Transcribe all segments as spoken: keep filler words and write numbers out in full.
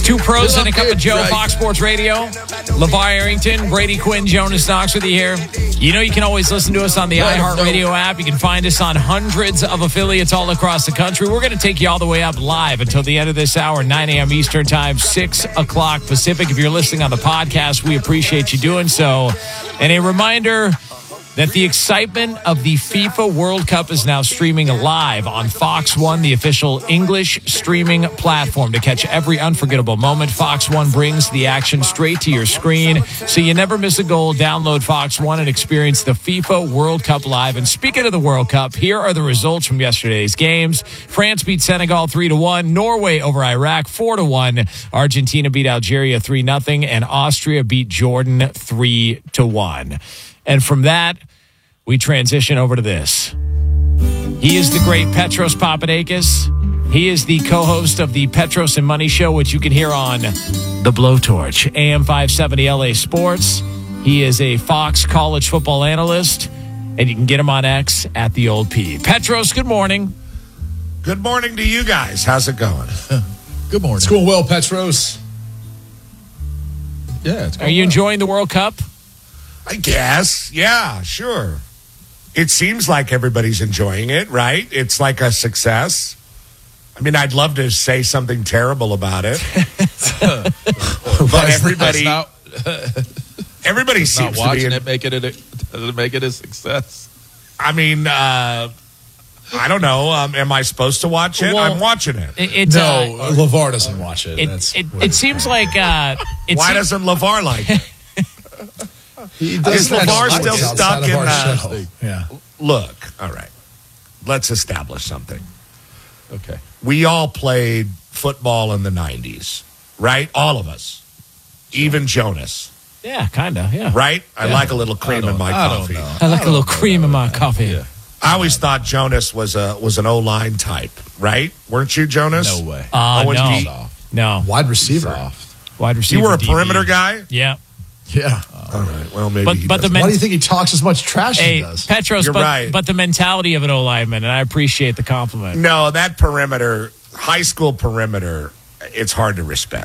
Two pros and a cup of Joe, right. Fox Sports Radio. LeVar Arrington, Brady Quinn, Jonas Knox with you here. You know you can always listen to us on the iHeartRadio app. You can find us on hundreds of affiliates all across the country. We're going to take you all the way up live until the end of this hour, nine a.m. Eastern Time, six o'clock Pacific. If you're listening on the podcast, we appreciate you doing so. And a reminder that the excitement of the FIFA World Cup is now streaming live on Fox One, the official English streaming platform. To catch every unforgettable moment, Fox One brings the action straight to your screen, so you never miss a goal. Download Fox One and experience the FIFA World Cup live. And speaking of the World Cup, here are the results from yesterday's games. France beat Senegal three to one, Norway over Iraq four to one, Argentina beat Algeria three nothing, and Austria beat Jordan three to one. And from that, we transition over to this. He is the great Petros Papadakis. He is the co-host of the Petros and Money Show, which you can hear on The Blowtorch, A M five seventy L A Sports. He is a Fox college football analyst, and you can get him on X at the old P. Petros, good morning. Good morning to you guys. How's it going? Good morning. It's going well, Petros. Yeah, it's going Are you well. enjoying the World Cup? I guess. Yeah, sure. It seems like everybody's enjoying it, right? It's like a success. I mean, I'd love to say something terrible about it. But everybody Not, everybody not seems to be watching in, it make it a, does it make it a success. I mean, uh, I don't know. Um, am I supposed to watch it? Well, I'm watching it. It, it's, No, uh, LeVar doesn't watch it. it, That's it, what it seems like... Uh, it Why seems- doesn't LeVar like it? He Is doesn't LeVar actually still outside stuck of in, our uh, show. Yeah. Look, all right. Let's establish something. Okay. We all played football in the nineties, right? All of us. Even Jonas, Yeah, kind of, yeah. right? I Yeah. like a little cream I in don't- my I don't coffee. know. I like a little cream in my coffee. Yeah. I always thought Jonas was a was an O-line type, right? Weren't you, Jonas? No way. Uh, Oh, and no. he- Soft. No. Wide receiver. Soft. Wide receiver. You were a D B. perimeter guy? Yeah. Yeah. All right. Well, maybe But- he but the doesn't. men- Why do you think he talks as much trash as he Hey, does? Petros, You're but, right. but the mentality of an O-lineman, and I appreciate the compliment. No, that perimeter, high school perimeter, it's hard to respect.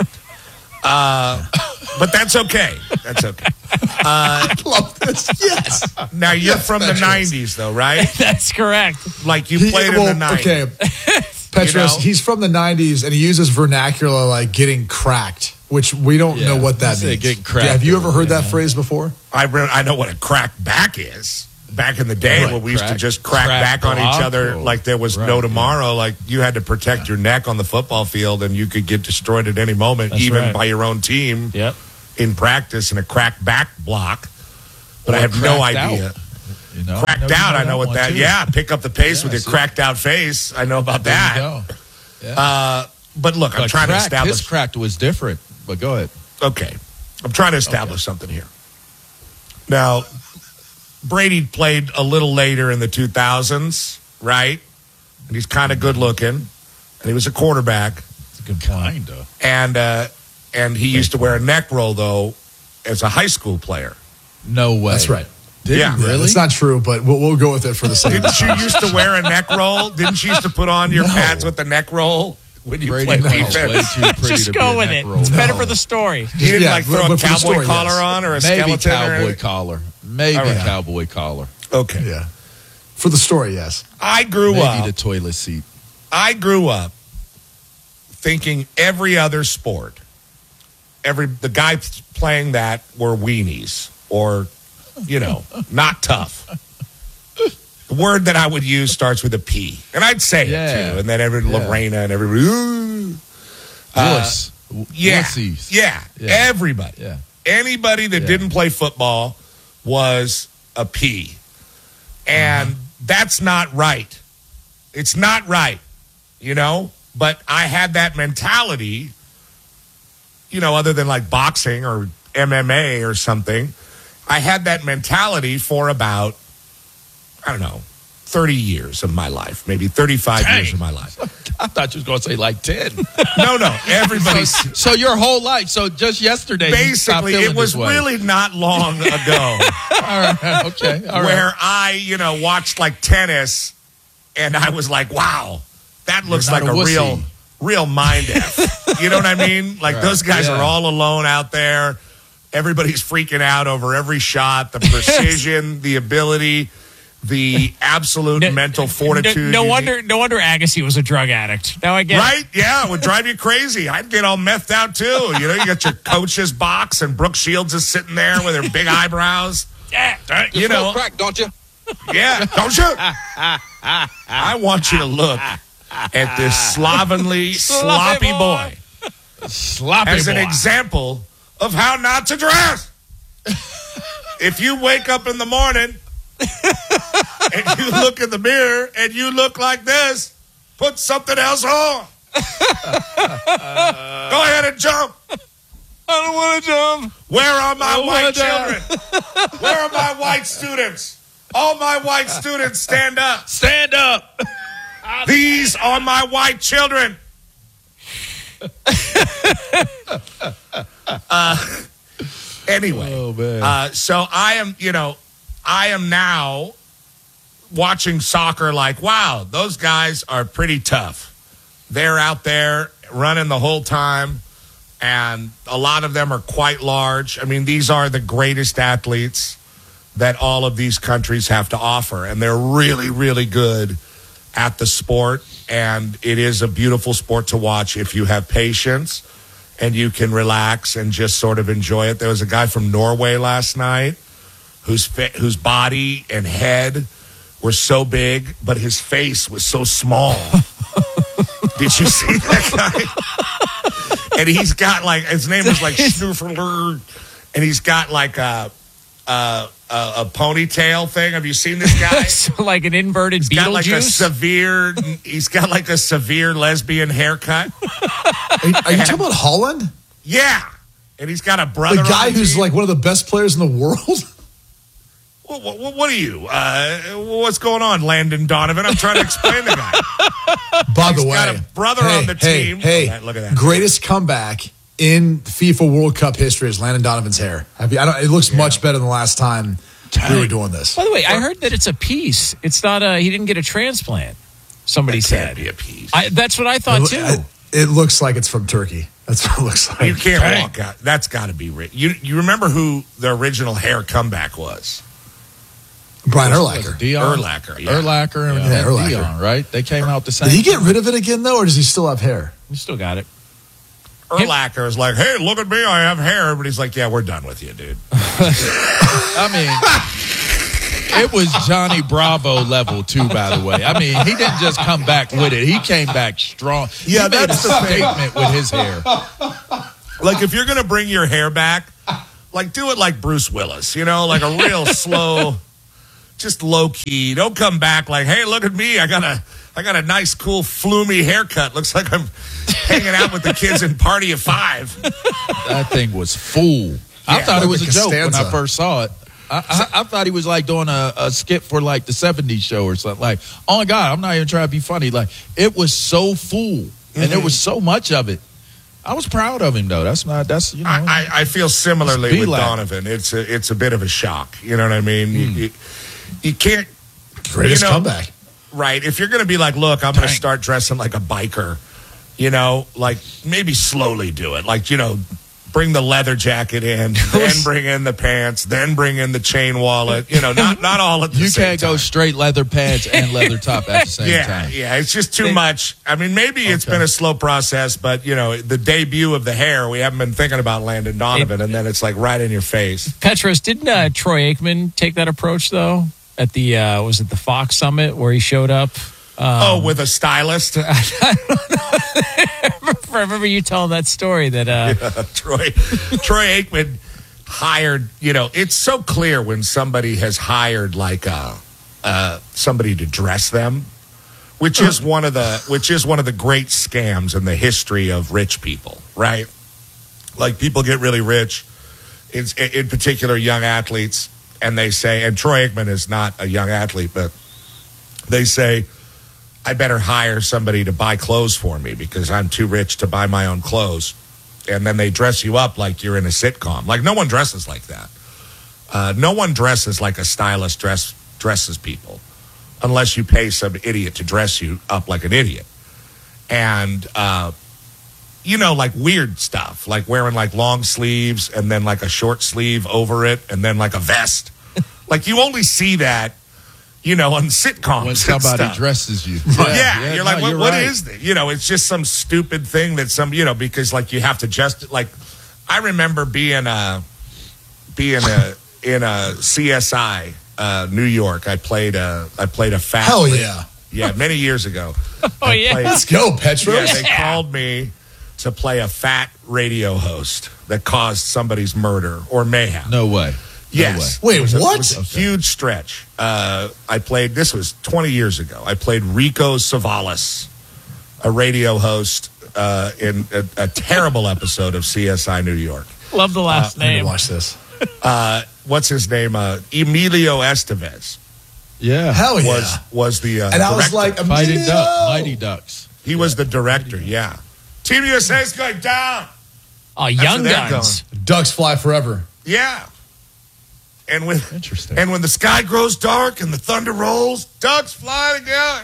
Uh, but that's okay. That's okay. I love this. Yes. Now, you're from the Petros. nineties, though, right? That's correct. Like, you He- played well, in the nineties. Okay. Petros, You know? he's from the nineties, and he uses vernacular like getting cracked, which we don't Yeah, know what that I say means. getting cracked Yeah, have you ever heard yeah. that phrase before? I, re- I know what a crack back is. Back in the day Right. when we used to Crack- just crack, crack back on each block other or- like there was Right, no yeah. tomorrow. Like you had to protect your neck on the football field and you could get destroyed at any moment, That's even right. by your own team Yep. in practice in a crack back block. But Or I have no cracked idea. out. You know? Cracked know you out, know I know what one, that. too. Yeah, pick up the pace Yeah, with your see? cracked out face. I know about There you that. go. Yeah. Uh, but look, I'm But trying cracked, to establish. His cracked was different, but go ahead. Okay. I'm trying to establish something here. Now, Brady played a little later in the two thousands, right? And he's kind of good looking. And he was a quarterback. It's a good kind of. And uh, and he used to wear a neck roll, though, as a high school player. No way. That's right. Did Yeah. he really? It's not true, but we'll, we'll go with it for the sake of Didn't you time. used to wear a neck roll? Didn't you used to put on your No. pads with the neck roll when you Brady played was way defense? too pretty Just to be go a with neck it. roll. It's better No. for the story. He didn't Yeah, like throw but- a but for the cowboy story, collar yes. on or a Maybe skeleton? cowboy or collar. Maybe All right. cowboy collar. Okay. Yeah. For the story, yes. I grew Maybe up. the toilet seat. I grew up thinking every other sport, every the guys playing that were weenies or, you know, not tough. The word that I would use starts with a P, and I'd say Yeah. it too, and then every Yeah. Lorena and everybody. Ooh. Uh, Wuss. W- yeah, wussies. yeah, Yeah. everybody, Yeah. anybody that Yeah. didn't play football was a P, and Uh-huh. that's not right. It's not right, you know. But I had that mentality, you know, other than like boxing or M M A or something. I had that mentality for about, I don't know, thirty years of my life, maybe thirty-five Dang. years of my life. I thought you was going to say like ten. No, no, everybody's. so, so your whole life. So just yesterday, you stopped Basically, feeling it was this way. really not long ago All right. Okay. All right. where I, you know, watched like tennis and I was like, wow, that looks You're like not a, a wussy. real, real mind F. You know what I mean? Like, Right. those guys Yeah. are all alone out there. Everybody's freaking out over every shot, the precision, the ability, the absolute No- mental No, fortitude. no You wonder. No wonder Agassi was a drug addict. Now I get it. Right? Yeah, it would drive you crazy. I'd get all methed out too. You know, you got your coach's box, and Brooke Shields is sitting there with her big eyebrows. Yeah. You know, crack, don't you? yeah, don't you? I want you to look at this slovenly, sloppy boy Sloppy as an boy. example of how not to dress. If you wake up in the morning and you look in the mirror and you look like this, put something else on. Go ahead and jump. I don't want to jump. Where are my Oh, white my children? Where are my white students? All my white students, stand up. Stand up. These are my white children. uh, anyway, Oh, man. uh, so I am, you know, I am now watching soccer like, wow, those guys are pretty tough. They're out there running the whole time, and a lot of them are quite large. I mean, these are the greatest athletes that all of these countries have to offer, and they're really, really good at the sport, and it is a beautiful sport to watch if you have patience and you can relax and just sort of enjoy it. There was a guy from Norway last night whose fa- whose body and head were so big, but his face was so small. Did you see that guy? And he's got like, his name is like Schnuffeler, and he's got like a, a, a, a ponytail thing. Have you seen this guy? So like an inverted He's got like a Beetlejuice. severe, he's got like a severe lesbian haircut. Are, are you talking about Holland? Yeah. And he's got a brother. The guy on the who's team. like one of the best players in the world? What, what, what are you? Uh, what's going on, Landon Donovan? I'm trying to explain the guy. By the He's way, got a brother hey, on the hey, team. Hey, Look at that, look at that. Greatest comeback in FIFA World Cup history is Landon Donovan's hair. I mean, I don't, it looks much better than the last time we were doing this. By the way, I heard that it's a piece. It's not a. He didn't get a transplant. Somebody That can't said. be a piece. I, that's what I thought It, too. it, it looks like it's from Turkey. That's what it looks like. You can't Dang. walk out. That's got to be rich. You you remember who the original hair comeback was? Brian Was Urlacher. it Dion? Urlacher, yeah. Urlacher and, Yeah, and Urlacher. Dion, right? They came out the same. Did he get rid of it again, though, or does he still have hair? You still got it. Urlacher is like, hey, look at me, I have hair. But he's like, yeah, we're done with you, dude. I mean, it was Johnny Bravo level too. By the way, I mean, he didn't just come back with it; he came back strong. Yeah, he made that's a the thing. statement with his hair. Like, if you're going to bring your hair back, like, do it like Bruce Willis, you know, like a real slow, just low key. Don't come back like, hey, look at me. I got a, I got a nice, cool, floomy haircut. Looks like I'm hanging out with the kids in Party of Five. That thing was full. I Yeah, thought it like was a the joke when I Costanza. first saw it. I, I, I thought he was like doing a, a skit for like the seventies show or something. Like, oh my God, I'm not even trying to be funny. Like, it was so full, and there was so much of it. I was proud of him though. That's not. That's you know. I, I, I feel similarly Be with like- Donovan. It's a, it's a bit of a shock. You know what I mean? You, you, you can't, Greatest you know, comeback. right? If you're going to be like, look, I'm going to Dang. start dressing like a biker, you know, like maybe slowly do it. Like, you know, bring the leather jacket in, then bring in the pants, then bring in the chain wallet. You know, not not all at the you same can't time. go straight leather pants and leather top at the same yeah, time. yeah, it's just too much. I mean, maybe it's Okay. been a slow process, but you know, the debut of the hair, we haven't been thinking about Landon Donovan, and then it's like right in your face. Petros, didn't uh, Troy Aikman take that approach though at the uh, was it the Fox Summit where he showed up? Um, oh, with a stylist, I remember you telling that story that uh, Troy Troy Aikman hired. You know, it's so clear when somebody has hired like uh, uh, somebody to dress them, which is one of the which is one of the great scams in the history of rich people, right? Like people get really rich, it's, in particular young athletes, and they say, and Troy Aikman is not a young athlete, but they say, I better hire somebody to buy clothes for me because I'm too rich to buy my own clothes. And then they dress you up like you're in a sitcom. Like no one dresses like that. Uh, no one dresses like a stylist dress dresses people unless you pay some idiot to dress you up like an idiot. and uh, you know, like weird stuff, like wearing like long sleeves and then like a short sleeve over it, and then like a vest. Like you only see that, you know, on sitcoms. When and somebody stuff. dresses you. Yeah, Yeah, you're no, like, what, you're what right. is this? You know, it's just some stupid thing that some, you know, because like you have to just like. I remember being a being a in a C S I uh, New York. I played a I played a fat. Hell yeah. Yeah, many years ago. Oh, I yeah. played- Let's go, Petros. yeah, they called me to play a fat radio host that caused somebody's murder or mayhem. No way. No Yes. way. Wait, It was a- what? It was a huge stretch. Uh, I played, this was twenty years ago. I played Rico Savalas, a radio host uh, in a, a terrible episode of C S I New York. Love the last I need to name. watch this. Uh, what's his name? Uh, Emilio Estevez Yeah. Hell yeah. was was the uh, and I was director. like, Mighty Emilio! Duck. Mighty Ducks. He was the director, yeah. Team U S A's going down. Oh, Young where they're Guns. Ducks fly forever. Yeah. And when Interesting. and when the sky grows dark and the thunder rolls, ducks fly together.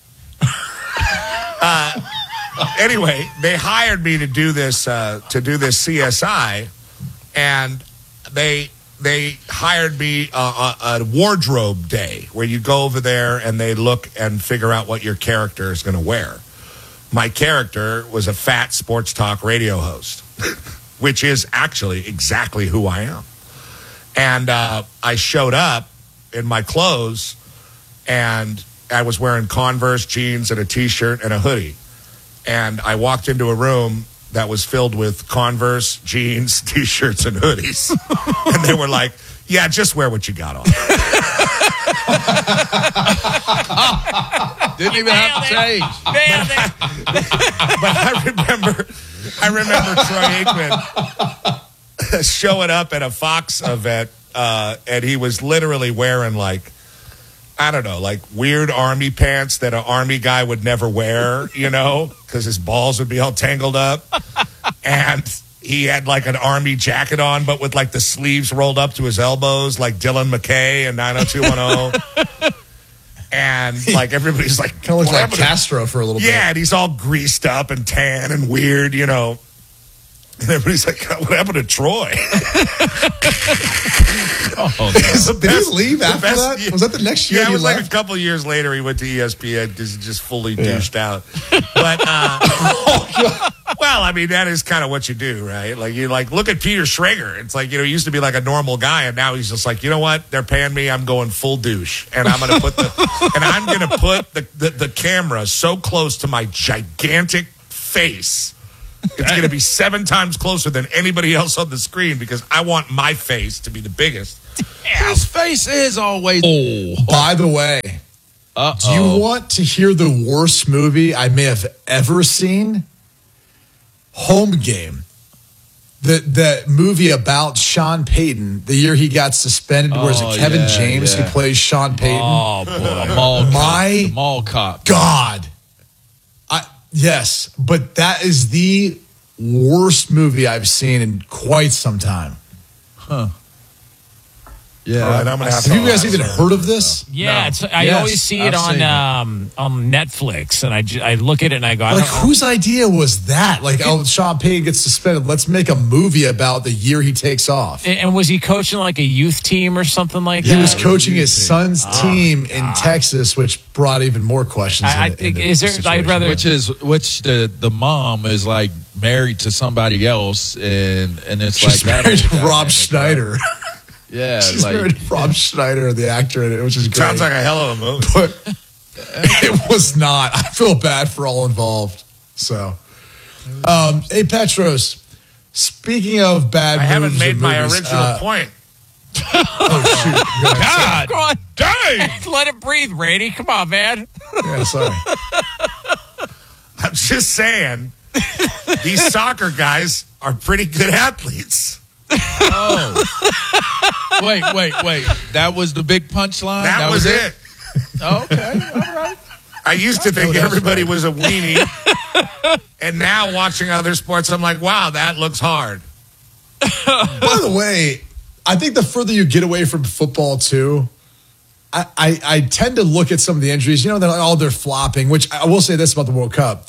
uh, anyway, they hired me to do this uh, to do this C S I, and they they hired me uh, a, a wardrobe day where you go over there and they look and figure out what your character is going to wear. My character was a fat sports talk radio host, which is actually exactly who I am. And uh, I showed up in my clothes, and I was wearing Converse jeans and a T-shirt and a hoodie. And I walked into a room that was filled with Converse jeans, T-shirts, and hoodies. And they were like, yeah, just wear what you got on. Didn't even have to change. Nailed it. But I remember, I remember Troy Aikman showing up at a Fox event, uh, and he was literally wearing like, I don't know, like weird army pants that an army guy would never wear, you know, because his balls would be all tangled up. And he had like an army jacket on, but with like the sleeves rolled up to his elbows, like Dylan McKay in nine oh two one oh. And like everybody's like, Kind of looks "What like happened to-" Castro for a little Yeah, and he's all greased up and tan and weird, you know. And everybody's like, what happened to Troy? Oh, no. bit. Did he leave the after best- that? yeah. Was that the next year Yeah, it he was like a left? couple years later he went to E S P N because he just fully douched out. But, uh, well, I mean, that is kind of what you do, right? Like, you like, look at Peter Schrager. It's like, you know, he used to be like a normal guy, and now he's just like, you know what? They're paying me. I'm going full douche. And I'm going to put the, and I'm going to put the, the, the camera so close to my gigantic face. It's going to be seven times closer than anybody else on the screen because I want my face to be the biggest. His face is always. Oh. By the way, Uh-oh. do you want to hear the worst movie I may have ever seen? Home Game. The the movie about Sean Payton, the year he got suspended, where is Oh, it Kevin yeah, James yeah. who plays Sean Payton? Oh, boy. Mall cop. My The mall cop. God. I yes, but that is the worst movie I've seen in quite some time. Yeah. All right, I'm gonna have Have to- you guys even heard of this? Yeah, No. it's, I Yes, always see it I've on seen it. um, on Netflix, and I, ju- I look at it and I go, I Like, don't know. whose idea was that? Like, oh, Sean Payton gets suspended. Let's make a movie about the year he takes off. And was he coaching like a youth team or something like He that? was coaching his son's Oh, team in Texas, which brought even more questions. I- I in the- think- in the is there- I'd situation. rather- Which is which the the mom is like married to somebody else, and and it's She's like that married to whole Rob dynamic, Schneider. right? Yeah, She's like married to Rob Schneider, the actor in it, which is great. Sounds like a hell of a movie. But it was not. I feel bad for all involved. So, um, hey, Petros, speaking of bad I haven't moves made or my movies, original uh, point. Oh, shoot. Go ahead. God, come on, dang. let it breathe, Brady. Come on, man. Yeah, sorry. I'm just saying, these soccer guys are pretty good athletes. Oh. wait, wait, wait. That was the big punchline? That, was, it. Oh, okay, all right. I used to think that's everybody was a weenie. And now watching other sports, I'm like, wow, that looks hard. By the way, I think the further you get away from football, too, I, I, I tend to look at some of the injuries. You know, they're like, oh, they're flopping, which I will say this about the World Cup.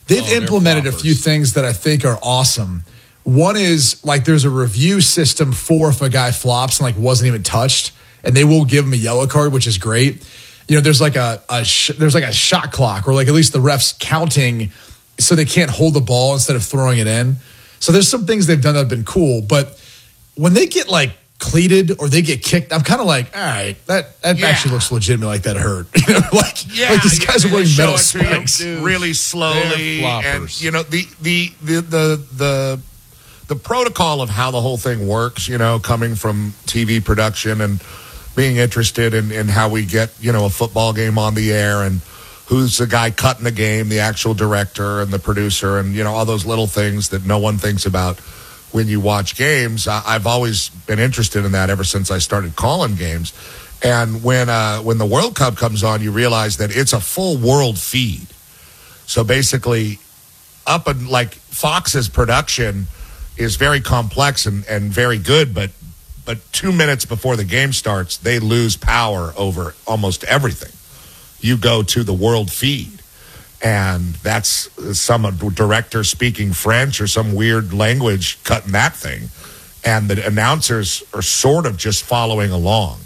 they've Oh, they're implemented a floppers. few things that I think are awesome. One is like there's a review system for if a guy flops and like wasn't even touched, and they will give him a yellow card, which is great. You know, there's like a, a sh- there's like a shot clock, or like at least the refs counting so they can't hold the ball instead of throwing it in. So there's some things they've done that have been cool, but when they get like cleated or they get kicked, I'm kind of like, all right, that that Yeah. actually looks legitimate, like that hurt. You know, like, Yeah, like these guys yeah, are wearing they metal show it to you spikes. Dude, really slowly, they're and floppers. you know the the the the the the protocol of how the whole thing works. You know, coming from T V production and being interested in, in how we get you know a football game on the air and who's the guy cutting the game, the actual director and the producer, and you know all those little things that no one thinks about when you watch games. I, I've always been interested in that ever since I started calling games. And when uh, when the World Cup comes on, you realize that it's a full world feed. So basically, up and like Fox's production is very complex and, and very good, but but two minutes before the game starts, they lose power over almost everything. You go to the world feed, and that's some director speaking French or some weird language cutting that thing, and the announcers are sort of just following along.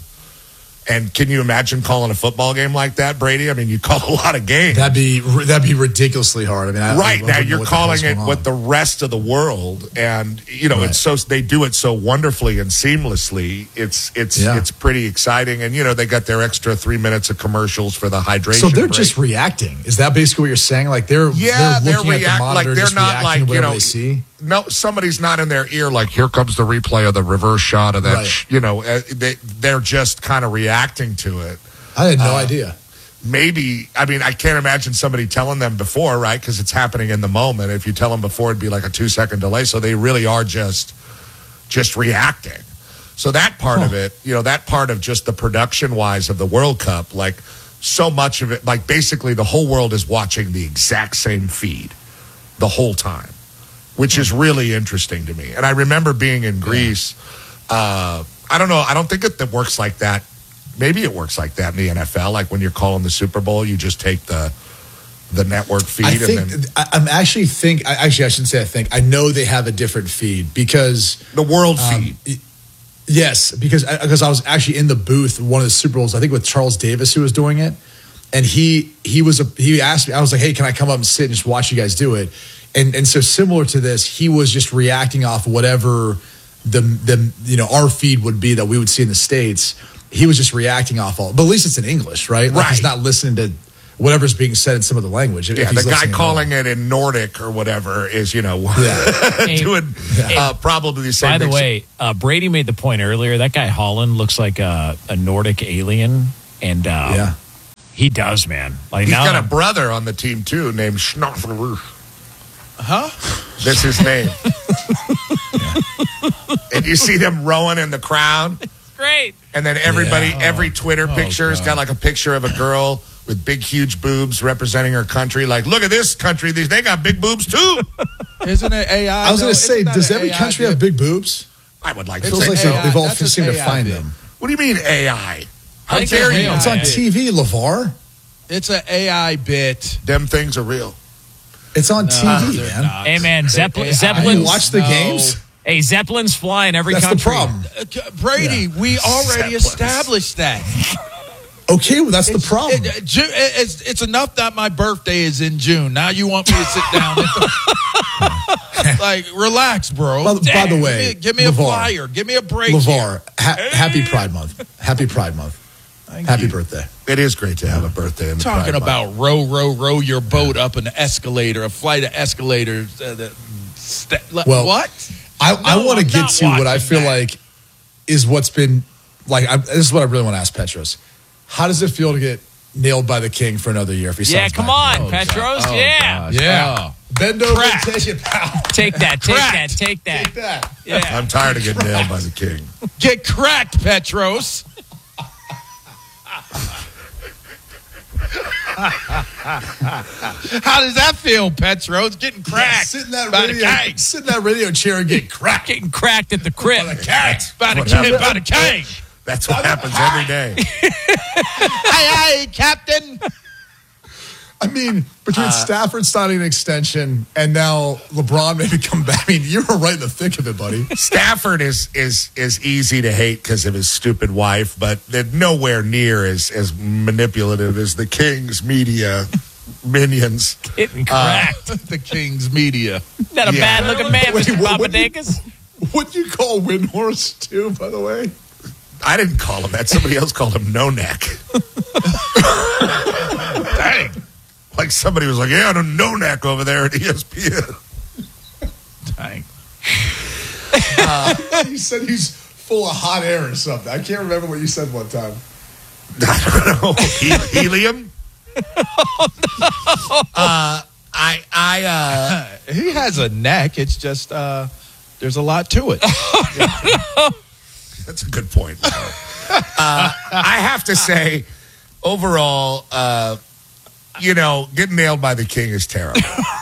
And can you imagine calling a football game like that, Brady? I mean, you call a lot of games. That'd be that'd be ridiculously hard. I mean, I, Right I now, wouldn't know you're what the hell's calling it going with on. the rest of the world, and you know Right. it's so they do it so wonderfully and seamlessly. It's it's Yeah. it's pretty exciting, and you know they got their extra three minutes of commercials for the hydration. So they're break. just reacting. Is that basically what you're saying? Like they're yeah, they're they're, looking at react the like monitor, they're just not reacting like to you whatever know they see. no somebody's not in their ear like here comes the replay of the reverse shot of that. Right. sh- You know uh, they they're just kind of reacting to it. I had no Uh, idea. Maybe, I mean, I can't imagine somebody telling them before, right? Because it's happening in the moment. If you tell them before, it'd be like a two second delay. So they really are just, just reacting. So that part of it, you know, that part of just the production wise of the World Cup, like so much of it, like basically the whole world is watching the exact same feed the whole time, which is really interesting to me. And I remember being in Greece. Uh, I don't know. I don't think it that works like that. Maybe it works like that in the N F L. Like when you're calling the Super Bowl, you just take the the network feed. I think and then I, I'm actually think I, actually I shouldn't say I think I know they have a different feed because the world um, feed. y- yes, because I, because I was actually in the booth one of the Super Bowls, I think with Charles Davis who was doing it, and he he was a, he asked me, I was like, hey, can I come up and sit and just watch you guys do it? And and so similar to this, he was just reacting off whatever the the you know our feed would be that we would see in the States. He was just reacting off all, but at least it's in English, right? Like he's Right. not listening to whatever's being said in some of the language. if Yeah, he's the guy listening at calling all. it in Nordic or whatever is, you know, Yeah. doing uh, probably the same By the thing. way, uh, Brady made the point earlier. That guy Holland looks like a, a Nordic alien, and um, Yeah. he does, man. Like He's now, got a brother on the team too named Schnorfler. Huh? That's his name. And you see them rowing in the crowd. great. And then everybody, Yeah. every Twitter Oh, picture has God. got like a picture of a girl with big, huge boobs representing her country. Like, look at this country. These They got big boobs too. Isn't it A I? I was though? going to say, Isn't that does an every A I country bit? have big boobs? I would like It to feels say like so. they- they've all That's an seemed to A I find bit. them. What do you mean A I? How I think dare they're you? real. It's on Yeah. T V, LeVar. It's an A I bit. Them things are real. It's on No, T V, they're man. not. Hey, man, Zeppelin- A I. Zeppelin- You watch the No. games? Hey, Zeppelin's flying every That's country. the problem. Uh, Brady, we already Zeppelins. established that. Okay, well, that's the It's- problem. it- uh, Ju- it's, it's enough that my birthday is in June. Now you want me to sit down? Like, relax, bro. By the- by the Give way, me- give me, a LeVar. flyer. Give me a break. here. LeVar, ha- happy Pride Month. Happy Pride Month. Thank Happy you. birthday. It is great to have a birthday in the Talking Pride about Month. row, row, row your boat up an escalator, a flight of escalators. Uh, that, st- Well, what? I, I No, want to I'm get not to what I watching feel that. like is what's been like. I, this is what I really want to ask Petros. How does it feel to get nailed by the king for another year? If he Yeah, signs come back? on, Oh, Petros. God. Oh, yeah. gosh. Yeah. Oh. Bend over Crack. and take it, pal. Take that, take Cracked. that, take that. Take that. Yeah. I'm tired of getting nailed by the king. Get cracked, Petros. How does that feel, Petros? Getting cracked. Sit in that by the radio. king. Sit in that radio chair and get cracked. Getting cracked at the crib. Cat. By the What king. happened? By the king. That's what happens every day. Aye, aye, Captain. I mean, between uh, Stafford signing an extension and now LeBron maybe come back. I mean, you were right in the thick of it, buddy. Stafford is is is easy to hate because of his stupid wife, but they're nowhere near as as manipulative as the Kings media minions. Getting cracked. Uh, the Kings media. Not a yeah. bad looking man, Wait, Mister what, Papadakis. What do you call Windhorse too, by the way? I didn't call him that. Somebody else called him No Neck. Dang. Like somebody was like, yeah, no, no neck over there at E S P N. Dang. Uh, you said he's full of hot air or something. I can't remember what you said one time. I don't know. He- helium? Oh, no. Uh, I, I, uh. He has a neck. It's just, uh, there's a lot to it. Oh, no. That's a good point. uh, I have to say, overall, uh, you know, getting nailed by the King is terrible.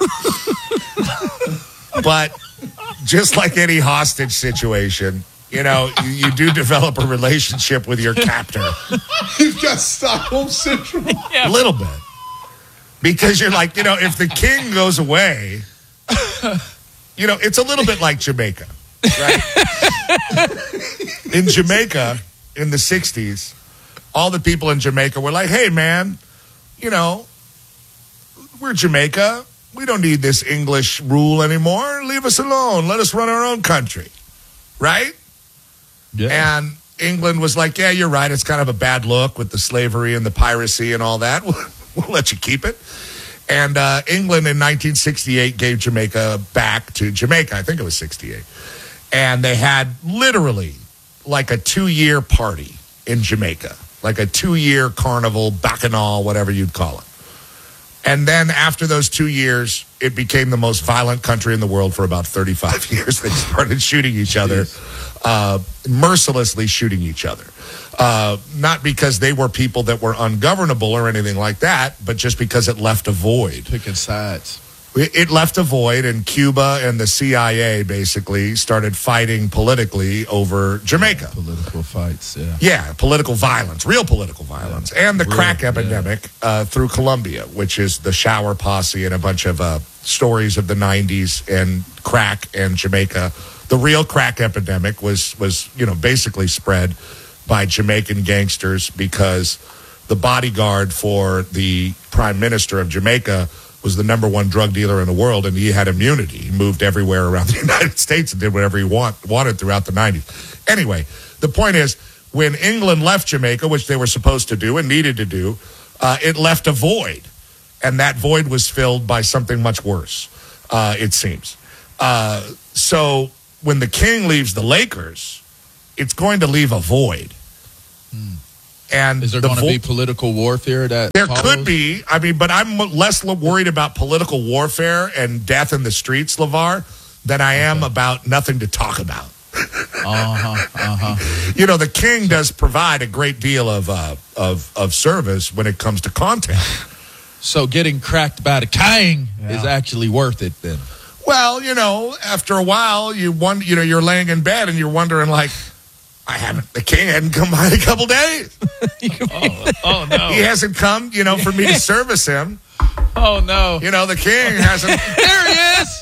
But just like any hostage situation, you know, you, you do develop a relationship with your captor. You've got Stockholm Syndrome. Yeah. A little bit. Because you're like, you know, if the King goes away, you know, it's a little bit like Jamaica, right? In Jamaica, in the sixties, all the people in Jamaica were like, hey, man, you know, we're Jamaica. We don't need this English rule anymore. Leave us alone. Let us run our own country. Right? Yeah. And England was like, yeah, you're right. It's kind of a bad look with the slavery and the piracy and all that. We'll, we'll let you keep it. And uh, England in nineteen sixty-eight gave Jamaica back to Jamaica. I think it was sixty-eight. And they had literally like a two-year party in Jamaica. Like a two-year carnival, bacchanal, whatever you'd call it. And then after those two years, it became the most violent country in the world for about thirty-five years. They started shooting each other, uh, mercilessly shooting each other. Uh, not because they were people that were ungovernable or anything like that, but just because it left a void. Picking sides. It left a void, and Cuba and the C I A basically started fighting politically over Jamaica. Political fights, yeah. Yeah, political violence, real political violence. Yeah. And the real, crack epidemic yeah. uh, through Colombia, which is the Shower Posse and a bunch of uh, stories of the nineties and crack and Jamaica. The real crack epidemic was, was, you know, basically spread by Jamaican gangsters because the bodyguard for the prime minister of Jamaica was the number one drug dealer in the world, and he had immunity. He moved everywhere around the United States and did whatever he want, wanted throughout the nineties. Anyway, the point is, when England left Jamaica, which they were supposed to do and needed to do, uh, it left a void, and that void was filled by something much worse, uh, it seems. Uh, so when the King leaves the Lakers, it's going to leave a void. Hmm. And is there the going to vo- be political warfare? That there follows? could be. I mean, but I'm less worried about political warfare and death in the streets, LeVar, than I am okay. about nothing to talk about. uh-huh, uh-huh. You know, the King does provide a great deal of uh, of of service when it comes to content. So getting cracked by the King yeah. is actually worth it then. Well, you know, after a while, you wonder, you know, you're laying in bed and you're wondering, like, I haven't, the King hadn't come by in a couple days. oh, oh, no. He hasn't come, you know, for me to service him. Oh, no. You know, the King hasn't. There he is.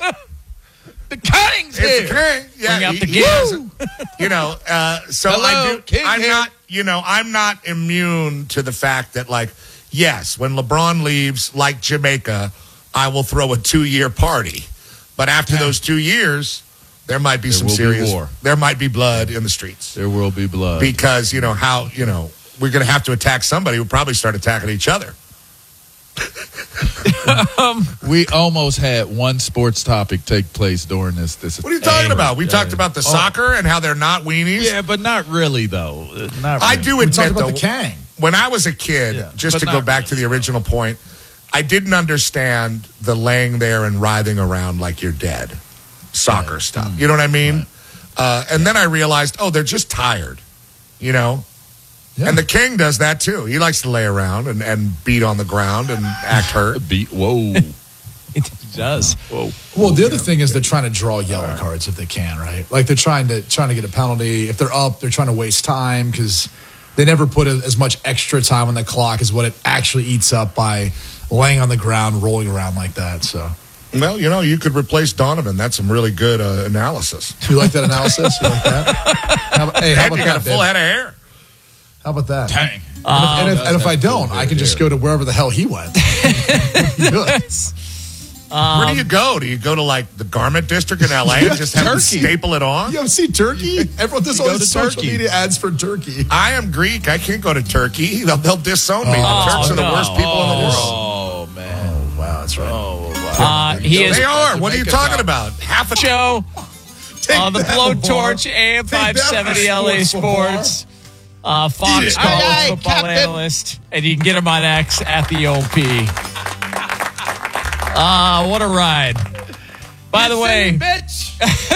The King's here. It's the King. Yeah, Bring out he, the he King. hasn't. You know, uh, so Hello, I do. King I'm here. not, you know, I'm not immune to the fact that, like, yes, when LeBron leaves, like Jamaica, I will throw a two-year party. But after those two years, there might be there some will serious be war. There might be blood in the streets. There will be blood. Because, you know, how, you know, we're going to have to attack somebody. We'll probably start attacking each other. um, we almost had one sports topic take place during this. this what are you talking anyway, about? We uh, talked about the oh. soccer and how they're not weenies. Yeah, but not really, though. Not I really. do We admit, talked about though, the King. when I was a kid, Yeah, just but to go not back to really, the original point, I didn't understand the laying there and writhing around like you're dead soccer Right. stuff. Mm. You know what I mean? Right. Uh, and then I realized, oh, they're just tired, you know? Yeah. And the King does that too. He likes to lay around and, and beat on the ground and act hurt. Beat. Whoa. It does. Whoa. Well, the other thing is they're trying to draw yellow cards if they can, right? Like they're trying to trying to get a penalty. If they're up, they're trying to waste time because they never put a, as much extra time on the clock as what it actually eats up by laying on the ground, rolling around like that. So, Well, you know, you could replace Donovan. That's some really good uh, analysis. you like that analysis? You like that? How about, hey, how And about you got that, a full babe? head of hair. How about that? Dang. And if, and if, and if I don't, I can just go to wherever the hell he went. Good. Where do you go? Do you go to like the garment district in L A and just have to Turkey. staple it on? You ever see Turkey? Everyone, there's You go all to these social Turkey. media ads for Turkey. I am Greek. I can't go to Turkey. They'll, they'll disown me. Oh, the Turks are the no. worst people in the world. Oh, man. Wow, that's right. Oh, wow. Uh, he is They are. What are you Jamaica talking top. about? Half a Joe on the that, blowtorch, Lamar. A M five seventy Take that, L A Sports Sports, uh, Fox Yeah. college Aye, aye, football Captain. analyst, and you can get him on X at the O P. Uh, what a ride. By the way, Bitch.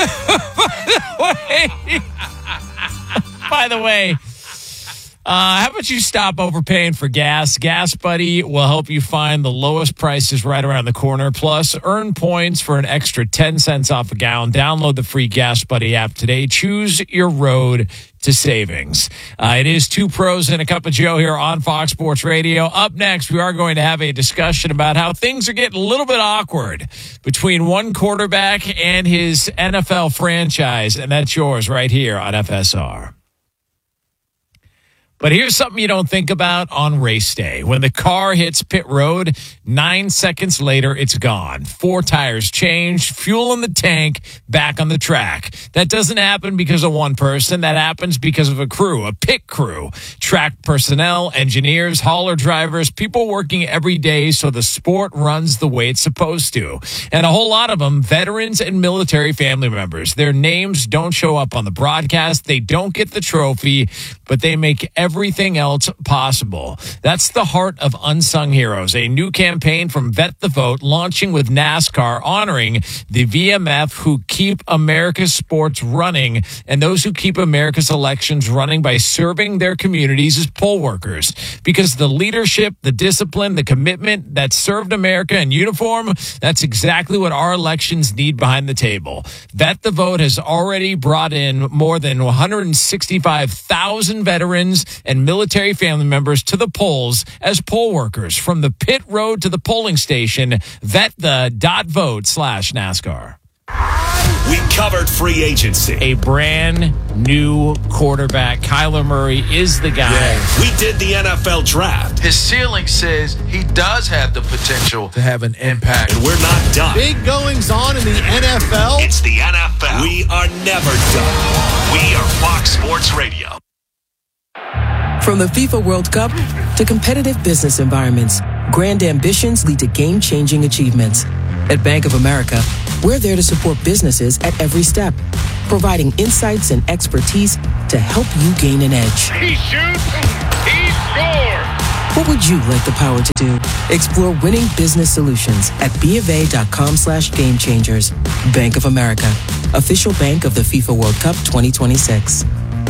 by the way, uh, how about you stop overpaying for gas? Gas Buddy will help you find the lowest prices right around the corner. Plus, earn points for an extra ten cents off a gallon. Download the free Gas Buddy app today. Choose your road to savings. Uh, it is Two Pros and a Cup of Joe here on Fox Sports Radio. Up next, we are going to have a discussion about how things are getting a little bit awkward between one quarterback and his N F L franchise, and that's yours right here on F S R. But here's something you don't think about on race day. When the car hits pit road, nine seconds later, it's gone. Four tires changed, fuel in the tank, back on the track. That doesn't happen because of one person. That happens because of a crew, a pit crew, track personnel, engineers, hauler drivers, people working every day so the sport runs the way it's supposed to. And a whole lot of them, veterans and military family members. Their names don't show up on the broadcast. They don't get the trophy, but they make everything else possible. That's the heart of Unsung Heroes, a new campaign from Vet the Vote launching with NASCAR, honoring the V M F who keep America's sports running and those who keep America's elections running by serving their communities as poll workers. Because the leadership, the discipline, the commitment that served America in uniform, that's exactly what our elections need behind the table. Vet the Vote has already brought in more than one hundred sixty-five thousand veterans and military family members to the polls as poll workers from the pit road to the polling station. Vet the dot vote slash NASCAR. We covered free agency. A brand new quarterback. Kyler Murray is the guy. We did the N F L draft. His ceiling says he does have the potential to have an impact. And we're not done. Big goings on in the N F L. It's the N F L. We are never done. We are Fox Sports Radio. From the FIFA World Cup to competitive business environments, grand ambitions lead to game-changing achievements. At Bank of America, we're there to support businesses at every step, providing insights and expertise to help you gain an edge. He shoots, he scores. What would you like the power to do? Explore winning business solutions at BofA.com slash game changers. Bank of America, official bank of the FIFA World Cup twenty twenty-six.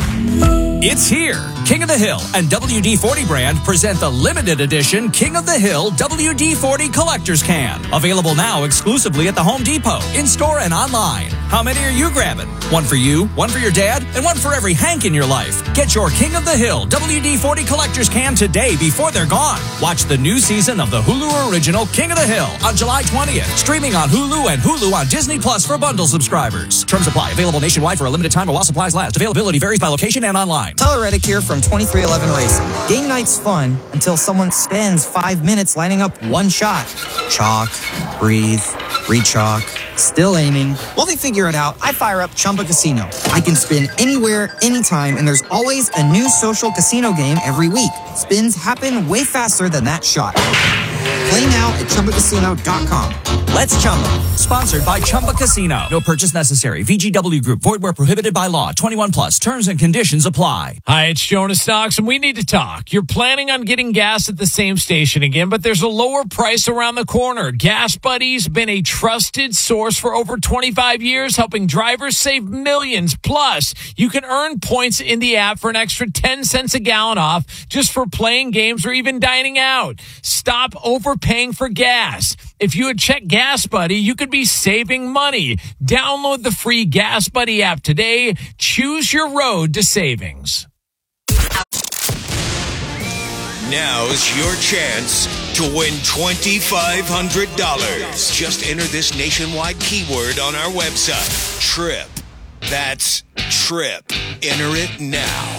It's here. King of the Hill and W D forty brand present the limited edition King of the Hill W D forty Collector's Can. Available now exclusively at the Home Depot, in-store and online. How many are you grabbing? One for you, one for your dad, and one for every Hank in your life. Get your King of the Hill W D forty Collector's Can today before they're gone. Watch the new season of the Hulu original King of the Hill on July twentieth. Streaming on Hulu and Hulu on Disney Plus for bundle subscribers. Terms apply. Available nationwide for a limited time or while supplies last. Availability varies by location and online. Tyler Reddick here from twenty-three eleven Racing. Game night's fun until someone spends five minutes lining up one shot. Chalk, breathe, re-chalk, still aiming. While they figure it out, I fire up Chumba Casino. I can spin anywhere, anytime, and there's always a new social casino game every week. Spins happen way faster than that shot. Play now at Chumba Casino dot com. Let's Chumba. Sponsored by Chumba Casino. No purchase necessary. V G W Group. Void where prohibited by law. twenty-one plus. Terms and conditions apply. Hi, it's Jonas Knox, and we need to talk. You're planning on getting gas at the same station again, but there's a lower price around the corner. Gas Buddy's been a trusted source for over twenty-five years, helping drivers save millions. Plus, you can earn points in the app for an extra ten cents a gallon off just for playing games or even dining out. Stop overpaying for gas. If you had checked Gas Buddy, you could be saving money. Download the free Gas Buddy app today. Choose your road to savings. Now's your chance to win twenty-five hundred dollars. Just enter this nationwide keyword on our website, TRIP. That's TRIP. Enter it now.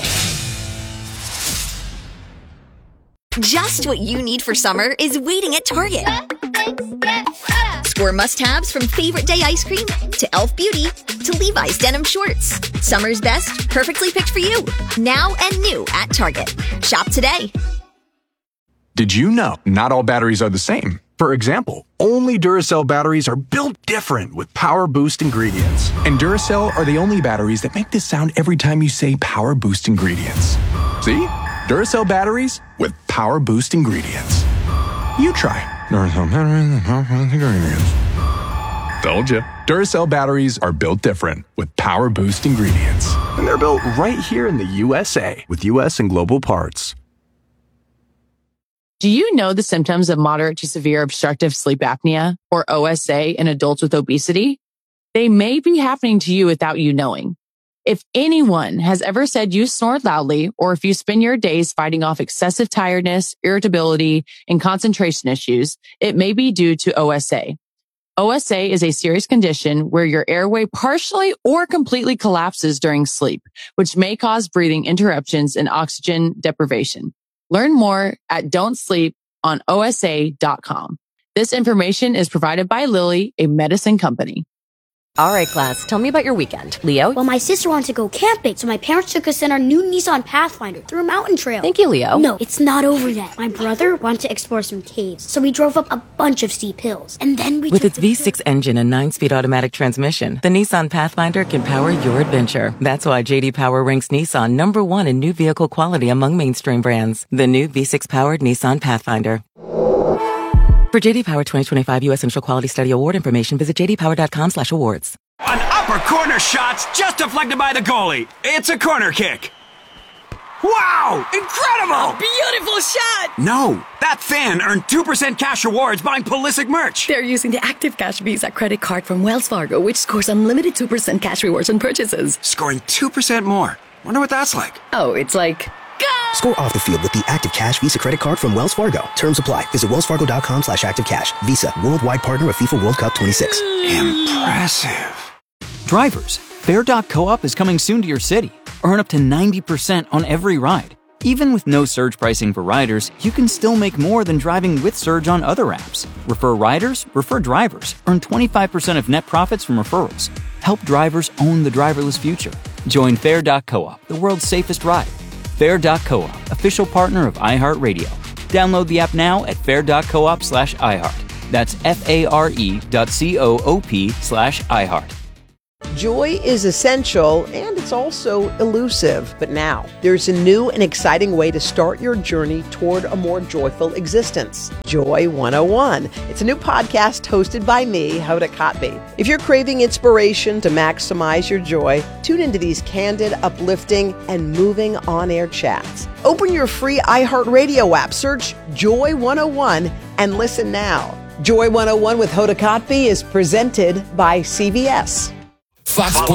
Just what you need for summer is waiting at Target. Score must-haves from Favorite Day ice cream to Elf Beauty to Levi's denim shorts. Summer's best, perfectly picked for you. Now and new at Target. Shop today. Did you know not all batteries are the same? For example, only Duracell batteries are built different with Power Boost ingredients. And Duracell are the only batteries that make this sound every time you say Power Boost ingredients. See? Duracell batteries with Power Boost ingredients. You try Duracell batteries with Power Boost ingredients. Told you. Duracell batteries are built different with Power Boost ingredients. And they're built right here in the U S A with U S and global parts. Do you know the symptoms of moderate to severe obstructive sleep apnea, or O S A, in adults with obesity? They may be happening to you without you knowing. If anyone has ever said you snore loudly, or if you spend your days fighting off excessive tiredness, irritability, and concentration issues, it may be due to O S A. O S A is a serious condition where your airway partially or completely collapses during sleep, which may cause breathing interruptions and oxygen deprivation. Learn more at don't sleep on O S A dot com. This information is provided by Lilly, a medicine company. All right, class, tell me about your weekend. Leo? Well, my sister wanted to go camping, so my parents took us in our new Nissan Pathfinder through a mountain trail. Thank you, Leo. No, it's not over yet. My brother wanted to explore some caves, so we drove up a bunch of steep hills. And then we With took its V six engine and nine-speed automatic transmission, the Nissan Pathfinder can power your adventure. That's why J D Power ranks Nissan number one in new vehicle quality among mainstream brands. The new V six-powered Nissan Pathfinder. For J D Power twenty twenty-five U S Initial Quality Study Award information, visit j d power dot com slash awards. An upper corner shot's just deflected by the goalie. It's a corner kick. Wow! Incredible! Beautiful shot! No, that fan earned two percent cash rewards buying Pulisic merch. They're using the Active Cash Visa credit card from Wells Fargo, which scores unlimited two percent cash rewards on purchases. Scoring two percent more. Wonder what that's like. Oh, it's like... Score off the field with the Active Cash Visa credit card from Wells Fargo. Terms apply. Visit wells fargo dot com slash active cash. Visa, worldwide partner of FIFA World Cup twenty-six. Impressive. Drivers, Fair dot co-op is coming soon to your city. Earn up to ninety percent on every ride. Even with no surge pricing for riders, you can still make more than driving with Surge on other apps. Refer riders, refer drivers. Earn twenty-five percent of net profits from referrals. Help drivers own the driverless future. Join Fair dot co-op, the world's safest ride. Fair dot co-op, official partner of iHeartRadio. Download the app now at fair dot coop slash iHeart. That's F-A-R-E dot C-O-O-P slash iHeart. Joy is essential, and it's also elusive. But now, there's a new and exciting way to start your journey toward a more joyful existence. Joy one oh one. It's a new podcast hosted by me, Hoda Kotb. If you're craving inspiration to maximize your joy, tune into these candid, uplifting, and moving on-air chats. Open your free iHeartRadio app, search Joy one oh one, and listen now. Joy one oh one with Hoda Kotb is presented by C V S. Fox Sports